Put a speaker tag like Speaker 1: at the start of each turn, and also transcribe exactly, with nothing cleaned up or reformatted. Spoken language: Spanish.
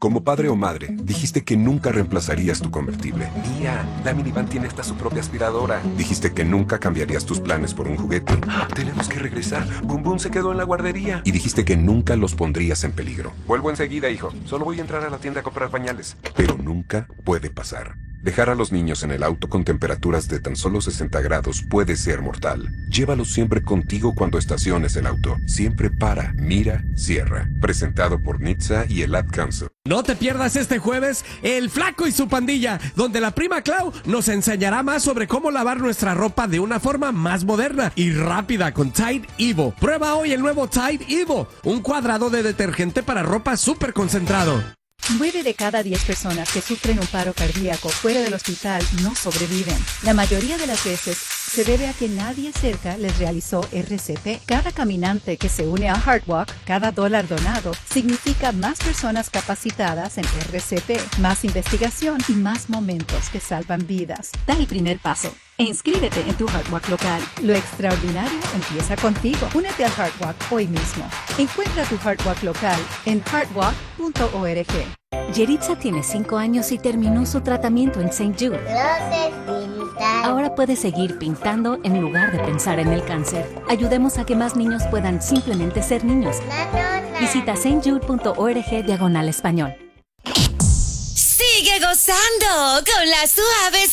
Speaker 1: Como padre o madre, dijiste que nunca reemplazarías tu convertible. Mira, la minivan tiene hasta su propia aspiradora. Dijiste que nunca cambiarías tus planes por un juguete. ¡Ah! Tenemos que regresar. Bum Bum se quedó en la guardería. Y dijiste que nunca los pondrías en peligro. Vuelvo enseguida, hijo. Solo voy a entrar a la tienda a comprar pañales. Pero nunca puede pasar. Dejar a los niños en el auto con temperaturas de tan solo sesenta grados puede ser mortal. Llévalos siempre contigo cuando estaciones el auto. Siempre para, mira, cierra. Presentado por N H T S A y el Ad Council.
Speaker 2: No te pierdas este jueves El Flaco y su pandilla, donde la prima Clau nos enseñará más sobre cómo lavar nuestra ropa de una forma más moderna y rápida con Tide Evo. Prueba hoy el nuevo Tide Evo, un cuadrado de detergente para ropa súper concentrado.
Speaker 3: Nueve de cada diez personas que sufren un paro cardíaco fuera del hospital no sobreviven. La mayoría de las veces se debe a que nadie cerca les realizó R C P. Cada caminante que se une a Heartwalk, cada dólar donado, significa más personas capacitadas en R C P, más investigación y más momentos que salvan vidas. Da el primer paso e inscríbete en tu Heartwalk local. Lo extraordinario empieza contigo. Únete al Heartwalk hoy mismo. Encuentra tu Heartwalk local en heartwalk punto org.
Speaker 4: Yeritza tiene cinco años y terminó su tratamiento en Saint Jude. Ahora puede seguir pintando en lugar de pensar en el cáncer. Ayudemos a que más niños puedan simplemente ser niños. Visita saint jude punto org diagonal español.
Speaker 5: Sigue gozando con la suave